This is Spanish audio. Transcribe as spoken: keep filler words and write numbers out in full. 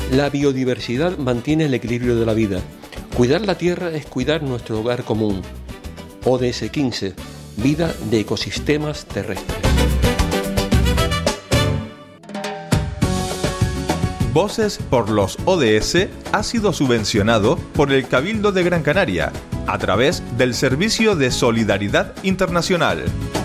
La biodiversidad mantiene el equilibrio de la vida. Cuidar la tierra es cuidar nuestro hogar común. O D S quince, vida de ecosistemas terrestres. Voces por los O D S ha sido subvencionado por el Cabildo de Gran Canaria a través del Servicio de Solidaridad Internacional.